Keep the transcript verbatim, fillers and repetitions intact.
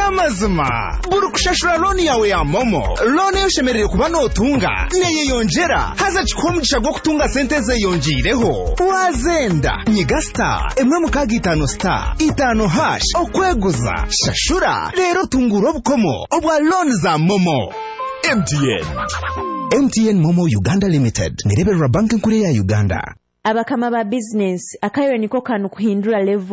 namazima burukushashura loni yawe ya momo loni yoshemereye kuba notunga neye yongera haza chikomugisha gwo kutunga sente ze yongireho wazenda nyiga star emwe mukaga itano star itano hash okweguza shashura rero tunguro bukomo obwa loni za momo. M T N M T N Momo Uganda Limited nereberwa banki nkuru ya Uganda. Abakama ba business akayo niko kanu kuhindura level